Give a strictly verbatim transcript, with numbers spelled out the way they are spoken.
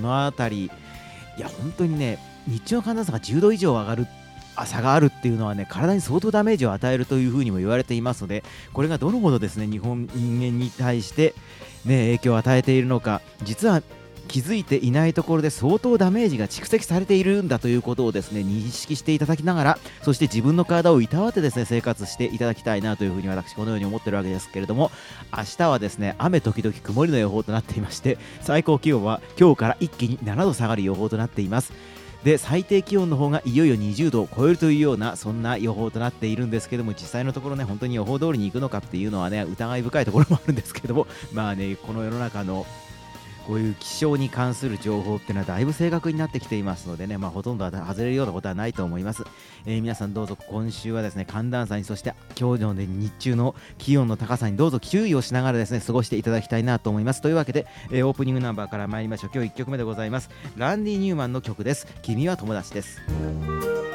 のあたり、いや本当にね、日中の寒暖差がじゅうど以上上がるあ差があるっていうのはね、体に相当ダメージを与えるというふうにも言われていますので、これがどのほどですね、日本人間に対してね、影響を与えているのか、実は気づいていないところで相当ダメージが蓄積されているんだということをですね、認識していただきながら、そして自分の体をいたわってですね、生活していただきたいなというふうに私このように思ってるわけですけれども、明日はですね、雨時々曇りの予報となっていまして、最高気温は今日から一気にななど下がる予報となっています。で、最低気温の方がいよいよにじゅうどを超えるというようなそんな予報となっているんですけども、実際のところね、本当に予報通りに行くのかっていうのはね、疑い深いところもあるんですけども、まあね、この世の中のこういう気象に関する情報っていうのはだいぶ正確になってきていますのでね、まあ、ほとんどは外れるようなことはないと思います。えー皆さんどうぞ今週はですね、寒暖差に、そして今日の、ね、日中の気温の高さにどうぞ注意をしながらですね、過ごしていただきたいなと思います。というわけで、えーオープニングナンバーから参りましょう。今日いっきょくめでございます。ランディ・ニューマンの曲です。君は友達です。